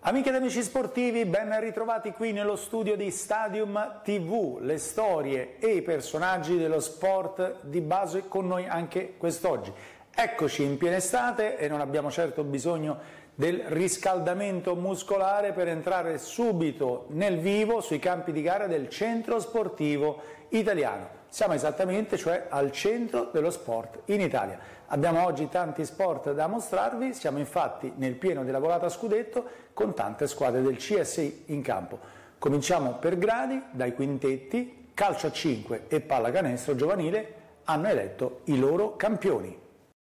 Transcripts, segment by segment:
Amiche ed amici sportivi, ben ritrovati qui nello studio di Stadium TV, le storie e i personaggi dello sport di base con noi anche quest'oggi. Eccoci in piena estate e non abbiamo certo bisogno del riscaldamento muscolare per entrare subito nel vivo sui campi di gara del centro sportivo italiano. Siamo esattamente, cioè, al centro dello sport in Italia. Abbiamo oggi tanti sport da mostrarvi, siamo infatti nel pieno della volata scudetto con tante squadre del CSI in campo. Cominciamo per gradi, dai quintetti, calcio a 5 e pallacanestro giovanile hanno eletto i loro campioni.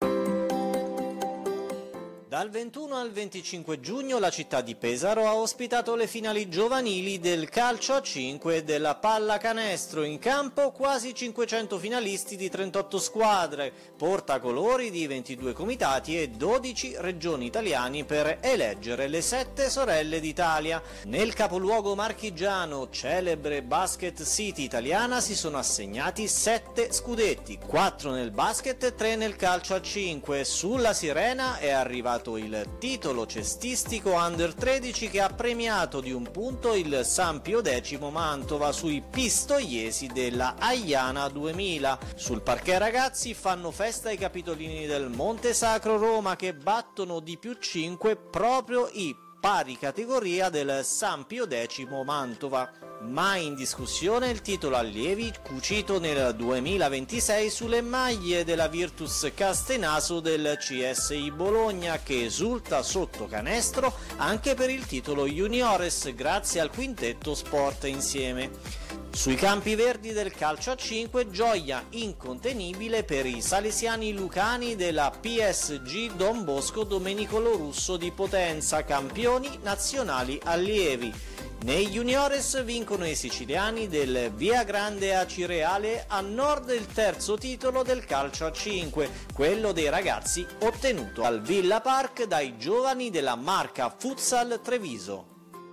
Dal 21 al 25 giugno la città di Pesaro ha ospitato le finali giovanili del calcio a 5 e della pallacanestro. In campo quasi 500 finalisti di 38 squadre, portacolori di 22 comitati e 12 regioni italiani per eleggere le 7 sorelle d'Italia. Nel capoluogo marchigiano, celebre Basket City italiana, si sono assegnati 7 scudetti, 4 nel basket e 3 nel calcio a 5. Sulla Sirena è arrivato il titolo cestistico Under 13 che ha premiato di un punto il San Pio X Mantova sui pistoiesi della Aiana 2000. Sul parquet ragazzi fanno festa i capitolini del Monte Sacro Roma che battono di +5 proprio i pari categoria del San Pio X Mantova. Mai in discussione il titolo allievi cucito nel 2026 sulle maglie della Virtus Castenaso del CSI Bologna che esulta sotto canestro anche per il titolo juniores grazie al quintetto Sport Insieme. Sui campi verdi del calcio a 5 gioia incontenibile per i salesiani lucani della PSG Don Bosco Domenicolo Russo di Potenza, campioni nazionali allievi. Nei juniores vincono i siciliani del Via Grande Acireale a nord del terzo titolo del calcio a 5, quello dei ragazzi ottenuto al Villa Park dai giovani della Marca Futsal Treviso.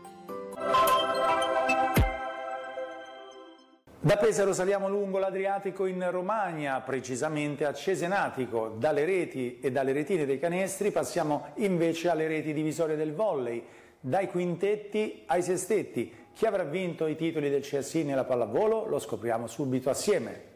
Da Pesaro saliamo lungo l'Adriatico in Romagna, precisamente a Cesenatico. Dalle reti e dalle retine dei canestri passiamo invece alle reti divisorie del volley. Dai quintetti ai sestetti. Chi avrà vinto i titoli del CSI nella pallavolo lo scopriamo subito assieme.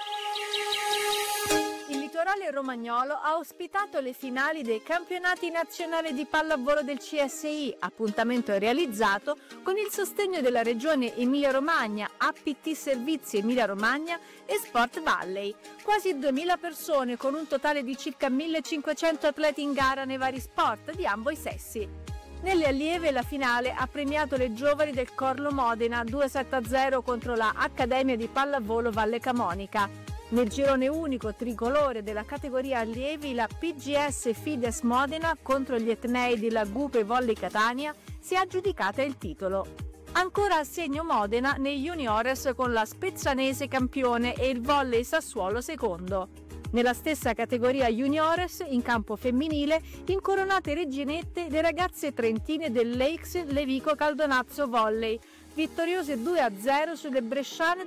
Il litorale romagnolo ha ospitato le finali dei campionati nazionali di pallavolo del CSI, appuntamento realizzato con il sostegno della regione Emilia-Romagna, APT Servizi Emilia-Romagna e Sport Valley. Quasi 2000 persone con un totale di circa 1500 atleti in gara nei vari sport di ambo i sessi. Nelle allieve la finale ha premiato le giovani del Corlo Modena 2-7-0 contro la Accademia di Pallavolo Valle Camonica. Nel girone unico tricolore della categoria allievi la PGS Fides Modena contro gli etnei della Gupe Volley Catania si è aggiudicata il titolo. Ancora a segno Modena nei juniores con la Spezzanese campione e il Volley Sassuolo secondo. Nella stessa categoria juniores, in campo femminile, incoronate reginette le ragazze trentine del Lakes Levico Caldonazzo Volley, vittoriose 2-0 sulle bresciane